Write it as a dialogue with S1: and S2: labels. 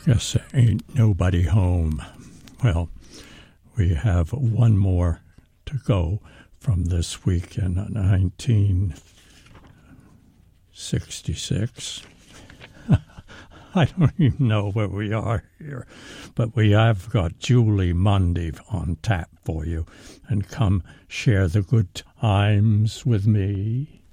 S1: Guess there ain't nobody home. Well, we have one more to go from this week in 1966. I don't even know where we are here, but we have got Julie Mundy on tap for you, and come share the good times with me.